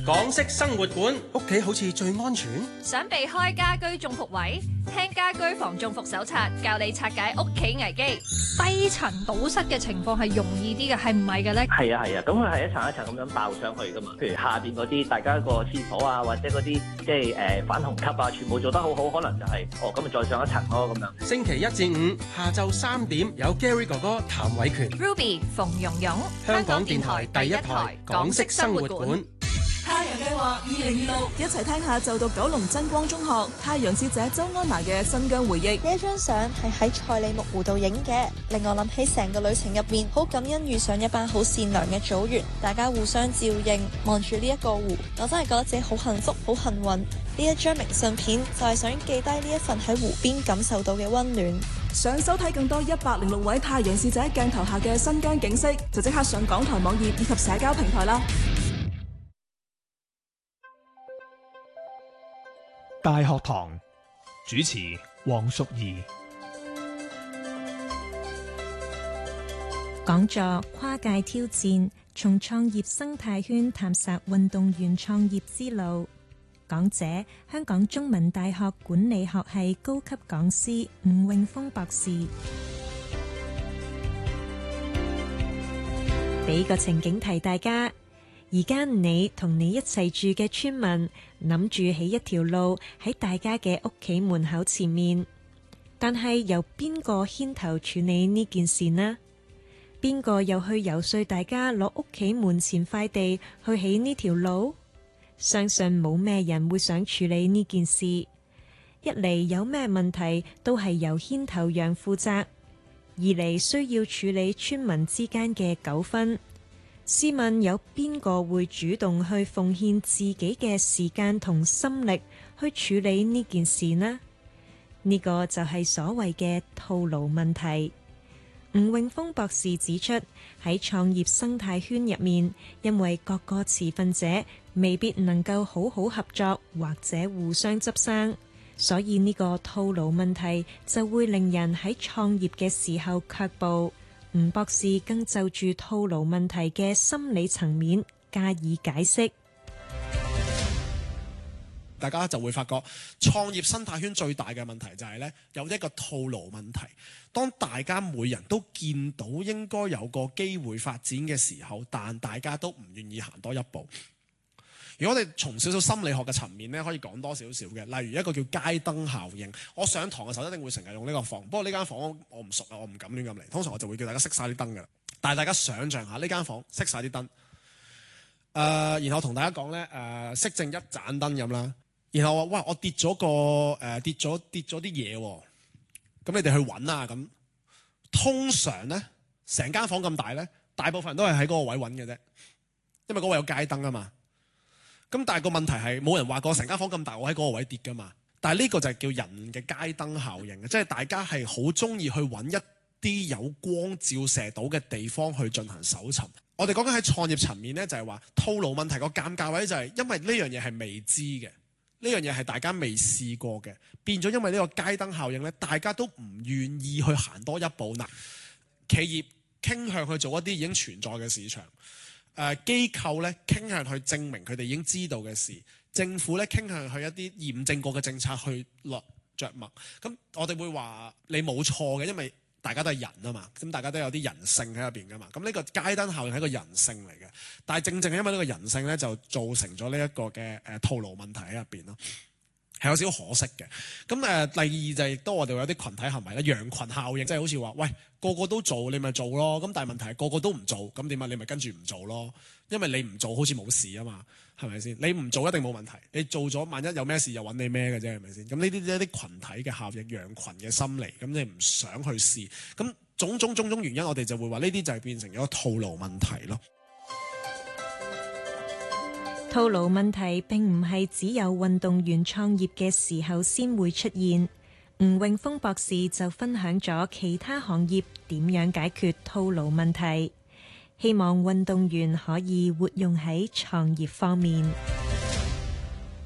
港式生活館，屋企好似最安全。 想避開家居中伏位？聽家居防中伏手冊，教你拆解屋企危機。低層堵塞嘅情況係容易啲嘅，係唔係嘅咧？ 係啊，咁佢係一層一層咁樣爆上去噶嘛。譬如下邊嗰啲，大家個廁所啊，或者嗰啲即係反虹吸啊，全部做得好好，可能就係咁咪再上一層咯咁樣。 星期一至五下晝3點有 Gary 哥哥譚偉權 Ruby 馮蓉蓉， 香港電台第一台港式生活館。 太陽計劃2026，一齊聽下就讀九龍真光中學太陽使者周安娜嘅新疆回憶。 呢一張相係喺賽里木湖度影嘅，令我諗起成個旅程入面，好感恩遇上一班好善良嘅組員，大家互相照應，望住呢一個湖，我真係覺得自己好幸福、好幸運。呢一張明信片就係想記低呢一份喺湖邊感受到嘅溫暖。 想收睇更多106位太陽使者鏡頭下嘅新疆景色，就即刻上港台網頁以及社交平台啦。 大學堂主持黃淑儀， 講座跨界挑戰，從創業生態圈探索運動員創業之路。講者香港中文大學管理學系高級講師吳永峰博士。俾個情景題大家。而家你同你一齊住嘅村民諗住起一條路喺大家嘅屋企門口前面，但係由邊個牽頭處理呢件事呢？邊個又去游說大家攞屋企門前塊地去起呢條路？相信冇咩人會想處理呢件事。一嚟有咩問題都係由牽頭人負責，二嚟需要處理村民之間嘅糾紛。試問有邊個會主動去奉獻自己嘅時間同心力去處理呢件事呢？呢個就係所謂嘅套路問題。吳永峰博士指出，喺創業生態圈入面，因為各個持份者未必能夠好好合作或者互相執生，所以呢個套路問題就會令人喺創業嘅時候卻步。吳博士更就住套路問題嘅心理層面加以解釋。 大家就會發覺創業生態圈最大嘅問題就係呢，有一個套路問題。當大家每人都見到應該有個機會發展嘅時候，但大家都唔願意行多一步。如果我哋從少少心理學嘅層面咧，可以講多少少嘅，例如一個叫街燈效應。我上堂嘅時候一定會成日用呢個房，不過呢間房我唔熟啊，我唔敢亂咁嚟。通常我就會叫大家熄晒啲燈㗎啦。但係大家想像下呢間房熄晒啲燈，然後同大家講咧，熄剩一盞燈咁啦。然後話哇，我跌咗跌咗啲嘢喎，咁你哋去揾啊咁。通常咧，成間房咁大咧，大部分人都係喺嗰個位揾嘅啫，因為嗰個位有街燈啊嘛。咁但係個問題係冇人話過成間房咁大，我喺嗰個位跌㗎嘛。但係呢個就係叫人嘅街燈效應，即係大家係好鍾意去揾一啲有光照射到嘅地方去進行搜尋。我哋講緊喺創業層面咧，就係話套路問題個尷尬位就係因為呢樣嘢係未知嘅，呢樣嘢係大家未試過嘅，變咗因為呢個街燈效應咧，大家都唔願意去行多一步。嗱，企業傾向去做一啲已經存在嘅市場。機構咧傾向去證明佢哋已經知道嘅事，政府咧傾向去一啲驗證過嘅政策去落着墨。咁我哋會話你冇錯嘅，因為大家都係人啊嘛，咁大家都有啲人性喺入邊噶嘛。咁呢個街燈效應係一個人性嚟嘅，但係正正係因為呢個人性咧，就造成咗呢一個嘅套路問題喺入邊咯。係有少少可惜嘅。咁第二就係亦都我哋會有啲群體行為咧，羊群效應，即係好似話，喂，個個都做，你咪做咯。咁但係問題係個個都唔做，咁點啊？你咪跟住唔做咯。因為你唔做好似冇事啊嘛，係咪先？你唔做一定冇問題，你做咗萬一有咩事又揾你咩嘅啫，係咪先？咁呢啲一啲群體嘅效應，羊群嘅心理，咁你唔想去試，咁種種原因，我哋就會話呢啲就係變成咗套路問題咯。 套路問題並唔係只有運動員創業嘅時候先會出現。吳永峰博士就分享咗其他行業點樣解決套路問題，希望運動員可以活用喺創業方面。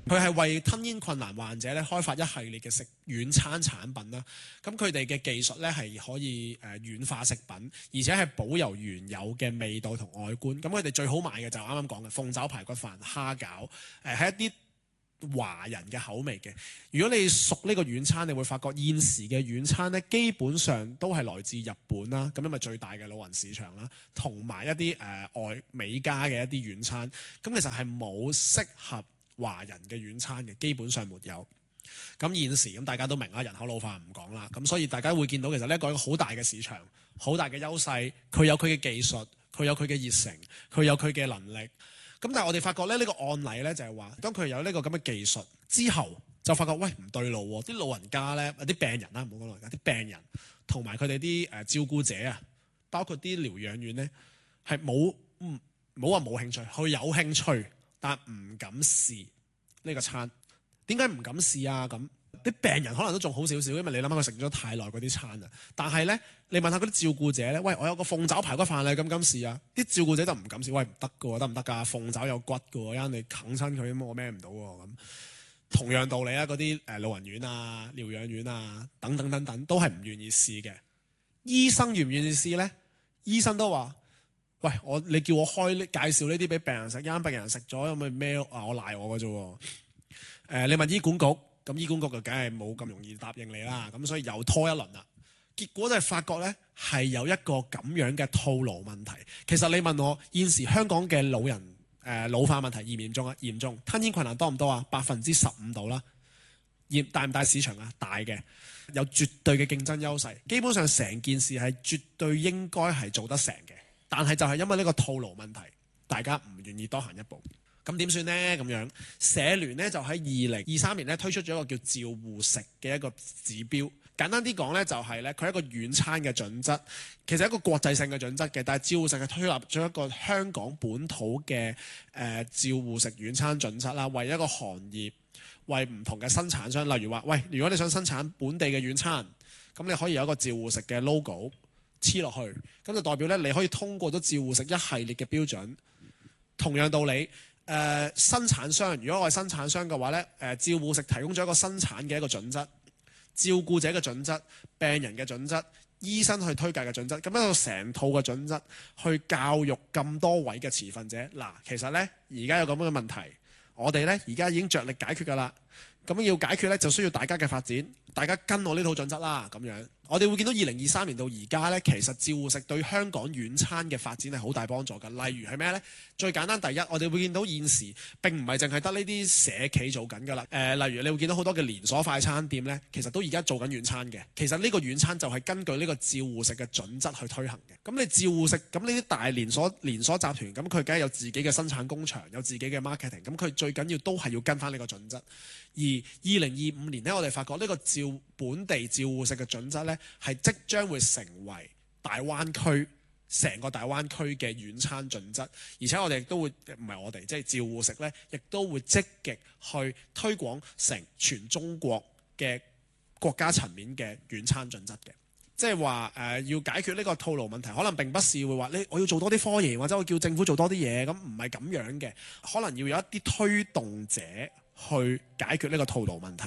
佢係為吞嚥困難患者咧開發一系列嘅軟餐產品啦。咁佢哋嘅技術咧係可以軟化食品，而且係保留原有嘅味道同外觀。咁佢哋最好賣嘅就啱啱講嘅鳳爪排骨飯、蝦餃，係一啲華人嘅口味嘅。如果你熟呢個軟餐，你會發覺現時嘅軟餐咧基本上都係來自日本啦，咁因為最大嘅老人市場啦，同埋一啲外美加嘅一啲軟餐。咁其實係冇適合華人嘅軟餐嘅，基本上沒有。咁現時咁大家都明啦，人口老化唔講啦，咁所以大家會見到其實呢個係一個好大嘅市場，好大嘅優勢。佢有佢嘅技術，佢有佢嘅熱誠，佢有佢嘅能力。咁但係我哋發覺咧，呢個案例咧就係話，當佢有呢個咁嘅技術之後，就發覺喂唔對路喎，啲老人家咧，啲病人啦，唔好講老人家，啲病人同埋佢哋啲照顧者啊，包括啲療養院咧，係冇話冇興趣，佢有興趣，但唔敢試呢個餐。點解唔敢試啊？咁啲病人可能都仲好少少，因為你諗下佢食咗太耐嗰啲餐啊。但係咧，你問下嗰啲照顧者咧，喂，我有個鳳爪排骨飯，你敢唔敢試啊？啲照顧者就唔敢試，喂，唔得㗎喎，得唔得㗎？鳳爪有骨㗎喎，一陣你啃親佢，我孭唔到喎。咁同樣道理啊，嗰啲老人院啊、療養院啊等等等等，都係唔願意試嘅。醫生願唔願意試咧？醫生都話：喂，你叫我介紹呢啲俾病人食，啱病人食咗，咁咪咩啊？我賴我㗎啫喎。你問醫管局，咁醫管局就梗係冇咁容易答應你啦，咁所以又拖一輪啦。結果就係發覺呢係有一個咁樣嘅套路問題。其實你問我現時香港嘅老人老化問題嚴唔嚴重啊？嚴重。吞嚥困難多唔多啊？15%到啦。大唔大市場啊？大嘅，有絕對嘅競爭優勢。基本上成件事係絕對應該係做得成嘅，但係就係因為呢個套路問題，大家唔願意多行一步。咁點算呢？咁樣社聯呢就喺2023年呢推出咗一個叫照護食嘅一個指標。簡單啲講呢，就係呢，佢係一個軟餐嘅準則，其實係一個國際性嘅準則嘅。但係照護食係推立咗一個香港本土嘅照護食軟餐準則啦，為一個行業，為唔同嘅生產商，例如話，喂，如果你想生產本地嘅軟餐，咁你可以有一個照護食嘅 logo 黐落去，咁就代表呢，你可以通過咗照護食一系列嘅標準。同樣道理。生產商，如果我係生產商嘅話呢，照護食提供咗一個生產嘅一個準則，照顧者嘅準則，病人嘅準則，醫生去推介嘅準則，咁樣成套嘅準則去教育咁多位嘅持份者。嗱，其實呢，而家有咁樣嘅問題，我哋呢而家已經着力解決㗎啦。咁要解決呢，就需要大家嘅發展，大家跟我呢套準則啦。咁樣，我哋會見到2023年到而家呢，其實照護食對香港軟餐嘅發展係好大幫助㗎。例如係咩呢？最簡單，第一，我哋會見到現時並唔係淨係得呢啲社企做緊㗎啦。例如你會見到好多嘅連鎖快餐店呢，其實都而家做緊軟餐嘅。其實呢個軟餐就係根據呢個照護食嘅準則去推行嘅。咁你照護食，咁呢啲大連鎖集團，咁佢梗係有自己嘅生產工場，有自己嘅 marketing， 咁佢最緊要都係要跟翻呢個準則。而2025年呢，我哋發覺呢個本地照護食嘅準則呢，係即將會成為大灣區成個大灣區嘅軟餐準則，而且我哋亦都會唔係我哋，即係照護食呢，亦都會積極去推廣成全中國嘅國家層面嘅軟餐準則嘅。即係話要解決呢個套路問題，可能並不是會話我要做多啲科研，或者我叫政府做多啲嘢，咁唔係咁樣嘅，可能要有一啲推動者去解決呢個套路問題。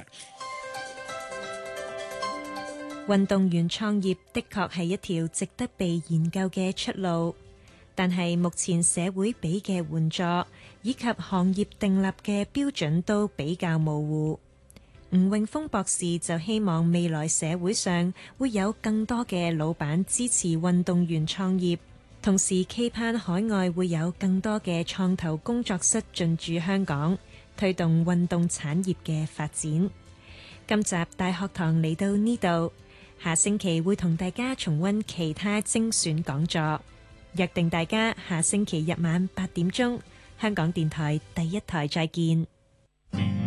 運動員創業的確係一條值得被研究嘅出路，但係目前社會俾嘅援助以及行業訂立嘅標準都比較模糊。吳永峰博士就希望未來社會上會有更多嘅老闆支持運動員創業，同時期盼海外會有更多嘅創投工作室進駐香港，推動運動產業嘅發展。今集大學堂嚟到呢度，下星期會同大家重溫其他精選講座，約定大家下星期日晚8點鐘，香港電台第一台再見。